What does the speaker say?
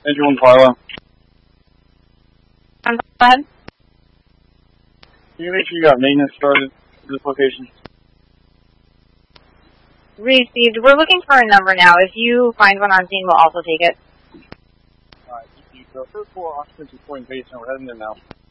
Engine 1 Carlo. Go ahead. Can you make sure you got maintenance started at this location? Received. We're looking for a number now. If you find one on scene, we'll also take it. Alright, the first floor occupants reporting base, and we're heading in now.